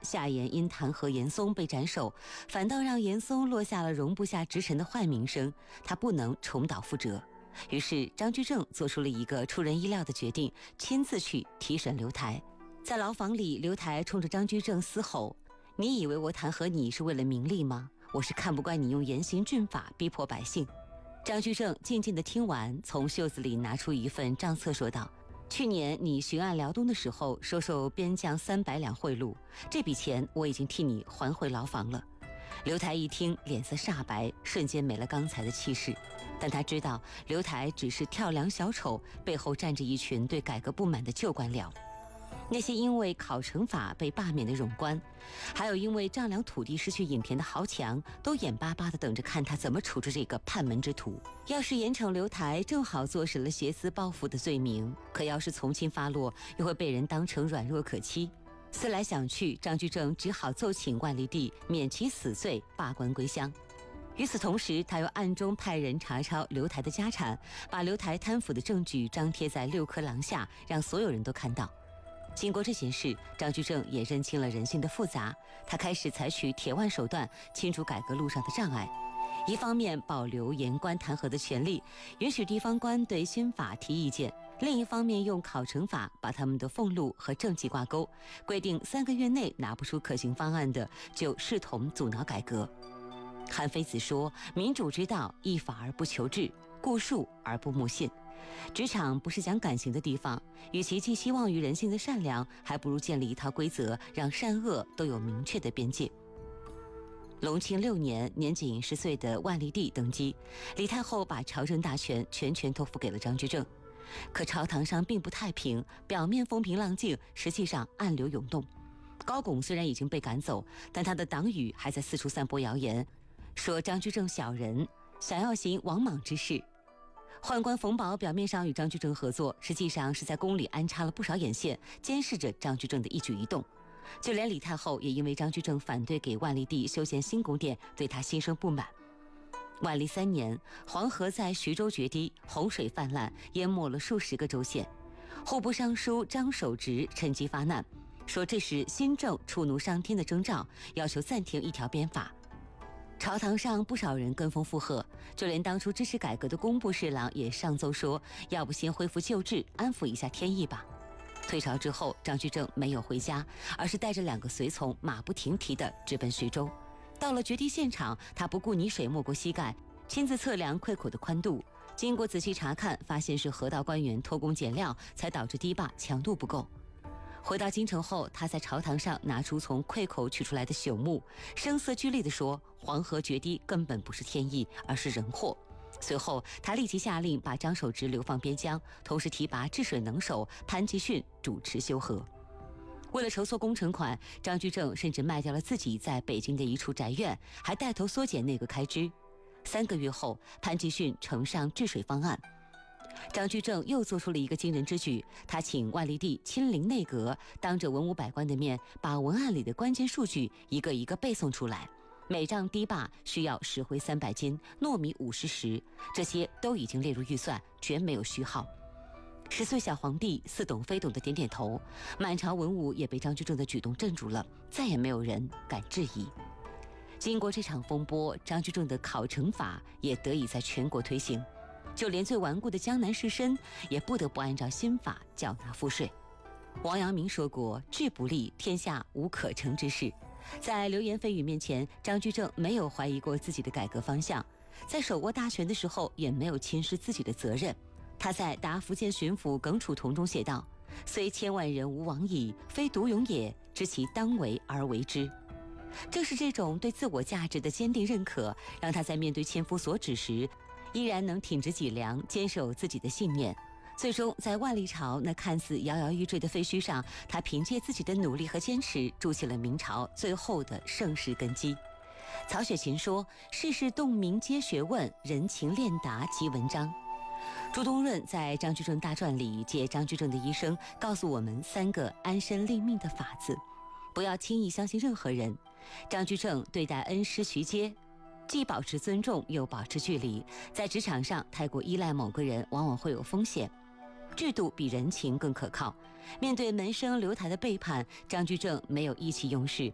夏言因弹劾严嵩被斩首，反倒让严嵩落下了容不下直臣的坏名声，他不能重蹈覆辙。于是张居正做出了一个出人意料的决定，亲自去提审刘台。在牢房里，刘台冲着张居正嘶吼：“你以为我弹劾你是为了名利吗？我是看不惯你用严刑峻法逼迫百姓。”张居正静静地听完，从袖子里拿出一份账册说道：“去年你巡按辽东的时候，收受边将300两贿赂，这笔钱我已经替你还回牢房了。”刘台一听，脸色煞白，瞬间没了刚才的气势。但他知道刘台只是跳梁小丑，背后站着一群对改革不满的旧官僚。那些因为考成法被罢免的冗官，还有因为丈量土地失去引田的豪强，都眼巴巴地等着看他怎么处置这个叛门之徒。要是严惩刘台，正好坐实了挟私报复的罪名；可要是从轻发落，又会被人当成软弱可欺。思来想去，张居正只好奏请万历帝免其死罪，罢官归乡。与此同时，他又暗中派人查抄刘台的家产，把刘台贪腐的证据张贴在6棵廊下，让所有人都看到。经过这些事，张居正也认清了人性的复杂，他开始采取铁腕手段清除改革路上的障碍。一方面保留言官弹劾的权利，允许地方官对新法提意见；另一方面用考成法把他们的俸禄和政绩挂钩，规定3个月内拿不出可行方案的，就视同阻挠改革。韩非子说：“民主之道，依法而不求治，固术而不慕信。”职场不是讲感情的地方，与其寄希望于人性的善良，还不如建立一套规则，让善恶都有明确的边界。隆庆6年，年仅10岁的万历帝登基，李太后把朝政大权全权托付给了张居正。可朝堂上并不太平，表面风平浪静，实际上暗流涌动。高拱虽然已经被赶走，但他的党羽还在四处散播谣言，说张居正小人，想要行王莽之事。宦官冯保表面上与张居正合作，实际上是在宫里安插了不少眼线，监视着张居正的一举一动。就连李太后也因为张居正反对给万历帝修建新宫殿，对他心生不满。万历3年，黄河在徐州决堤，洪水泛滥，淹没了数十个州县。户部尚书张守直趁机发难，说这是新政触怒上天的征兆，要求暂停一条鞭法。朝堂上不少人跟风附和，就连当初支持改革的工部侍郎也上奏说，要不先恢复旧制，安抚一下天意吧。退朝之后，张居正没有回家，而是带着2个随从马不停蹄地直奔徐州。到了决堤现场，他不顾泥水没过膝盖，亲自测量溃口的宽度。经过仔细查看，发现是河道官员偷工减料，才导致堤坝强度不够。回到京城后，他在朝堂上拿出从溃口取出来的朽木，声色俱厉地说：“黄河决堤根本不是天意，而是人祸。”随后，他立即下令把张守直流放边疆，同时提拔治水能手潘继训主持修河。为了筹措工程款，张居正甚至卖掉了自己在北京的一处宅院，还带头缩减内阁开支。3个月后，潘继训呈上治水方案。张居正又做出了一个惊人之举，他请万历帝亲临内阁，当着文武百官的面，把文案里的关键数据一个一个背诵出来。每丈堤坝需要石灰300斤，糯米50石，这些都已经列入预算，绝没有虚耗。10岁小皇帝似懂非懂的点点头，满朝文武也被张居正的举动镇住了，再也没有人敢质疑。经过这场风波，张居正的考成法也得以在全国推行，就连最顽固的江南士绅也不得不按照新法缴纳赋税。王阳明说过：“治不力，天下无可成之事。”在流言蜚语面前，张居正没有怀疑过自己的改革方向，在手握大权的时候，也没有轻视自己的责任。他在答福建巡抚耿楚同中写道：“虽千万人吾往矣，非独勇也，知其当为而为之。”正是这种对自我价值的坚定认可，让他在面对千夫所指时，依然能挺直脊梁，坚守自己的信念。最终在万历朝那看似摇摇欲坠的废墟上，他凭借自己的努力和坚持，筑起了明朝最后的盛世根基。曹雪芹说：“世事洞明皆学问，人情练达即文章。”朱东润在《张居正大传》里借张居正的一生，告诉我们3个安身立命的法子：不要轻易相信任何人。张居正对待恩师徐阶，既保持尊重又保持距离，在职场上太过依赖某个人，往往会有风险。制度比人情更可靠。面对门生刘台的背叛，张居正没有意气用事，